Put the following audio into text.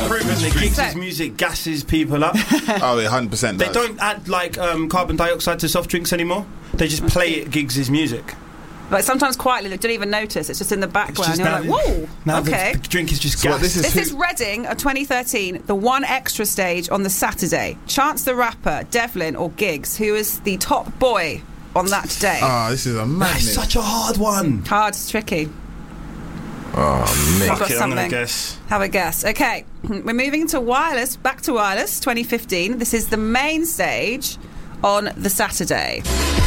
proven that Giggs' music gasses people up. Oh, yeah, 100%. They don't add like carbon dioxide to soft drinks anymore. They just play it Giggs' music. Like sometimes quietly, don't even notice. It's just in the background. You're like, whoa, now okay. The drink is just gas. This is Reading of 2013, the one extra stage on the Saturday. Chance the Rapper, Devlin or Giggs, who is the top boy on that day? This is a madness. That's such a hard one. Hard, it's tricky. Oh, man. Fuck it, I'm going to guess. Have a guess. Okay, we're moving to Wireless, back to Wireless, 2015. This is the main stage on the Saturday.